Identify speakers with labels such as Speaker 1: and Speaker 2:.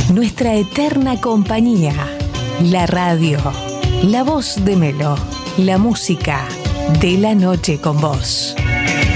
Speaker 1: nuestra eterna compañía, la radio, la voz de Melo, la música de la noche con vos.